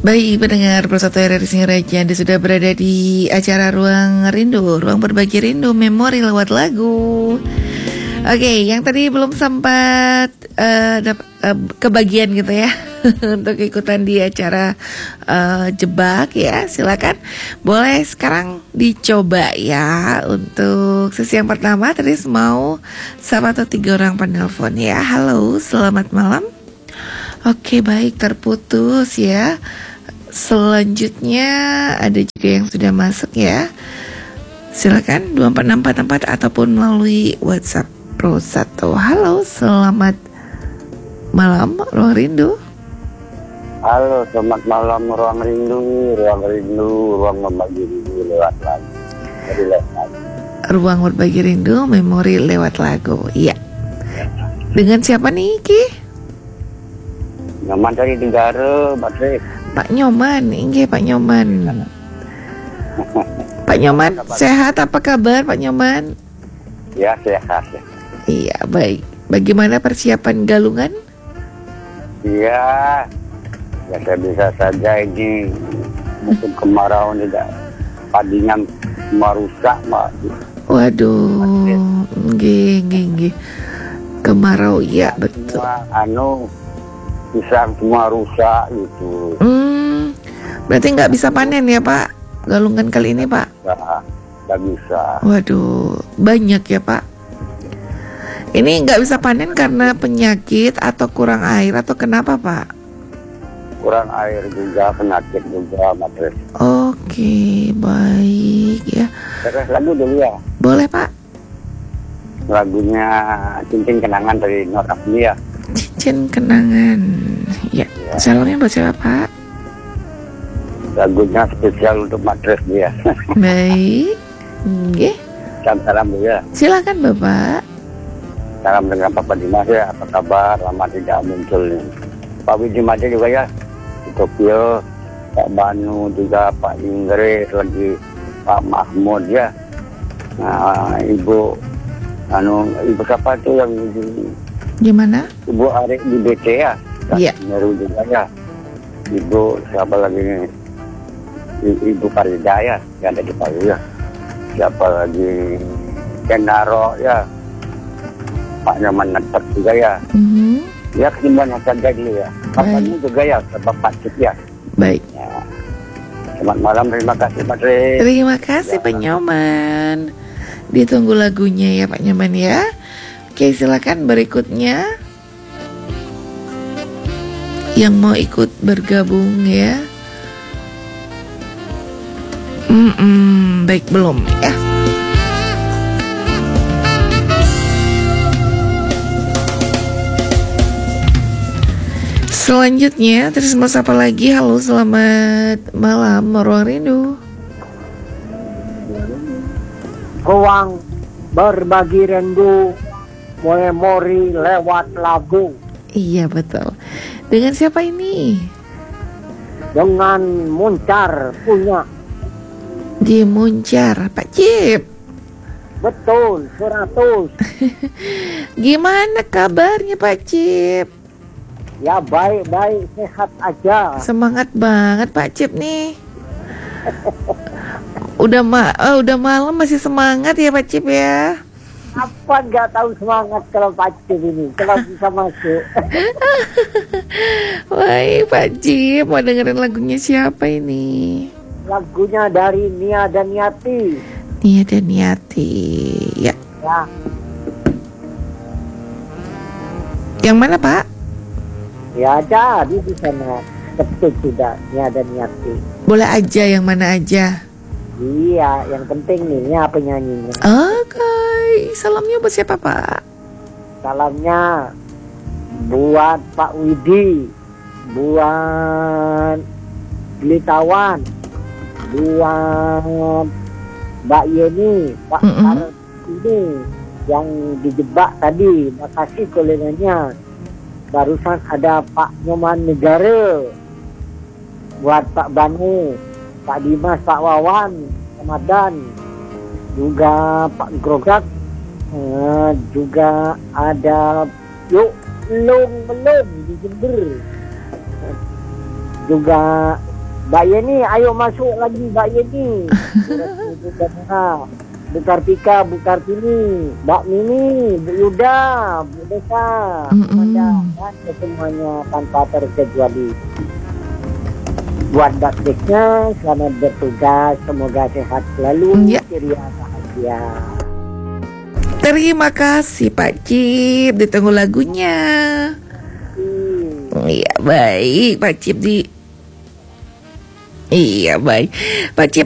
Baik, pendengar Persatu RRI Singaraja, Anda sudah berada di acara Ruang Rindu, Ruang Berbagi Rindu, Memori lewat lagu. Oke, yang tadi belum sempat kebagian gitu ya untuk ikutan di acara jebak ya, silakan boleh sekarang dicoba ya. Untuk sesi yang pertama tadi mau sama atau 3 orang penelpon ya. Halo, selamat malam. Oke, baik, terputus ya. Selanjutnya ada juga yang sudah masuk ya. Silakan 24644 ataupun melalui WhatsApp Pro 1. Halo, selamat malam Ruang Rindu. Halo, selamat malam Ruang Rindu, ruang berbagi rindu lewat lagu. Ruang berbagi rindu, memori lewat lagu. Iya. Dengan siapa nih, Ki? Nyoman dari Negara, Batrek. Pak Nyoman, inge Pak Nyoman. Pak Nyoman, sehat apa kabar Pak Nyoman? Ya, sehat. Iya, baik. Bagaimana persiapan galungan? Iya, ya saya bisa saja ini musim kemarau tidak padinya semua rusak, Mbak. Waduh, nggih. Kemarau, ya betul. Semua, pisang semua rusak gitu. Berarti nggak bisa panen ya Pak? Galungan kali ini Pak? Nggak bisa. Waduh, banyak ya Pak. Ini nggak bisa panen karena penyakit atau kurang air atau kenapa Pak? Kurang air juga, penyakit juga, Matres. Oke, baik ya. Terus lagu dulu ya? Boleh Pak. Lagunya Cincin Kenangan dari Nur Aflia. Cincin Kenangan. Ya. Salamnya buat siapa Pak? Lagunya spesial untuk Matres dia. Baik. Nggih. Salam dulu ya. Silakan Bapak. Salam dengan Bapak Dimas ya, apa kabar? Lama tidak muncul nih. Pak Widim aja juga ya, di Tokyo, Pak Banu juga, Pak Inggris lagi, Pak Mahmud ya. Nah, Ibu siapa itu yang Gimana? Ibu Arif di BC ya? Iya. Meru juga ya. Ibu siapa lagi nih? Ibu Farida ya, yang ada di Palu ya. Siapa lagi? Kenaro ya. Pak Nyoman Netek juga ya. Ya, kesimpulannya saja dulu ya. Bapaknya juga ya, Bapak Cip ya. Baik. Ya. Selamat malam, terima kasih Pak Dre. Terima kasih Pak Nyoman. Ditunggu lagunya ya Pak Nyoman ya. Oke, silakan berikutnya. Yang mau ikut bergabung ya. Baik, belum ya. Selanjutnya, terus mau apa lagi? Halo, selamat malam Ruang Rindu. Ruang berbagi rindu, memori lewat lagu. Iya, betul. Dengan siapa ini? Dengan Muncar punya. Di Muncar, Pak Cip. Betul, 100. Gimana kabarnya Pak Cip? Ya baik-baik, sehat aja. Semangat banget Pak Cip nih. Udah malam masih semangat ya Pak Cip ya. Apa nggak tahu semangat kalau Pak Cip ini, kalau bisa masuk. Wah, Pak Cip mau dengerin lagunya siapa ini? Lagunya dari Nia dan Yati. Nia dan Yati. Ya. Yang mana Pak? Ya ada di sana. Ketik sudah Nia dan Yati. Boleh aja, yang mana aja. Iya, yang penting nih apa penyanyinya. Oke, salamnya buat siapa Pak? Salamnya buat Pak Widi, buat Blitawan, buat Mbak Yeni, Pak Karel ini yang dijebak tadi. Makasih kolengannya. Barusan ada Pak Nyoman Negara, buat Pak Banu, Pak Dimas, Pak Wawan, Ramadan, juga Pak Grogak, juga ada belum di Jember, juga Mbak Yeni, ayo masuk lagi Mbak Yeni. Bu Kartika, Bu Kartini, Mbak Mini, Bu Yuda, Bu Desa, Amanda, dan semuanya tanpa terkecuali. Buat dakdiknya, selamat bertugas, semoga sehat selalu, ceria, bahagia. Terima kasih Pak Cip, ditunggu lagunya. Iya baik Pak Cip Iya baik Pak Cip,